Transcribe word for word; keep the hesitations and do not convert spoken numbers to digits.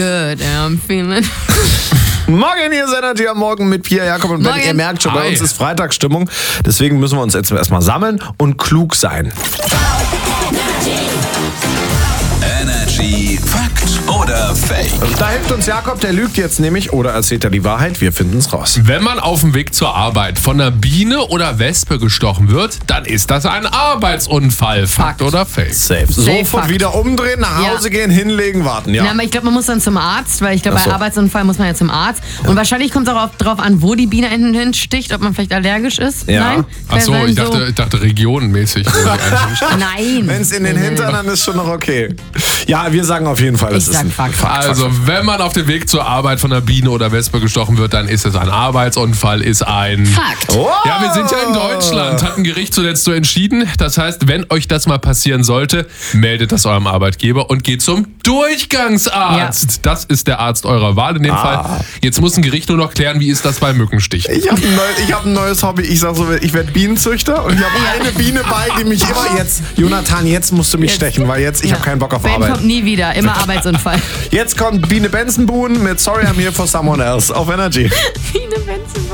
good, I'm feeling. Morgen, hier ist Energy am Morgen mit Pia, Jakob und Ben. Morgen. Ihr merkt schon, bei Hi. uns ist Freitagsstimmung. Deswegen müssen wir uns jetzt erstmal sammeln und klug sein. Energy Fakt oder Fake? Und da hilft uns Jakob, der lügt jetzt nämlich oder erzählt er die Wahrheit. Wir finden es raus. Wenn man auf dem Weg zur Arbeit von einer Biene oder Wespe gestochen wird, dann ist das ein Arbeitsunfall. Fakt, Fakt. oder Fake? Safe. Sofort Fakt. wieder umdrehen, nach Hause Ja. gehen, hinlegen, warten. Ja. Ja, aber ich glaube, man muss dann zum Arzt, weil ich glaube, Ach so. bei Arbeitsunfall muss man ja zum Arzt. Und wahrscheinlich kommt es auch darauf an, wo die Biene hinten sticht, ob man vielleicht allergisch ist. Ja. Nein? Achso, Wenn ich so- dachte, ich dachte regionenmäßig. wo die einstehen. Nein. Wenn es in den Nee, nee, Hintern, dann ist schon noch okay. Ja, wir sagen auf jeden Fall, es Ich ist sag ein Fakt. Also, wenn man auf dem Weg zur Arbeit von einer Biene oder Wespe gestochen wird, dann ist es ein Arbeitsunfall, ist ein... Fakt. Oh. Ja, wir sind ja in Deutschland, hat ein Gericht zuletzt so entschieden. Das heißt, wenn euch das mal passieren sollte, meldet das eurem Arbeitgeber und geht zum Durchgangsarzt. Das ist der Arzt eurer Wahl in dem Fall. Jetzt muss ein Gericht nur noch klären, wie ist das bei Mückenstichen. Ich habe ein, neu, ich hab ein neues Hobby. Ich sag so, ich werde Bienenzüchter und ich habe eine Biene bei, die mich immer jetzt... Jonathan, jetzt musst du mich Jetzt. stechen, weil jetzt, ich habe keinen Bock auf Ben Arbeit. kommt nie wieder, immer Arbeitsunfall. Jetzt kommt Biene Benzenbuhn mit Sorry I'm Here for Someone Else auf Energy. Biene Benson.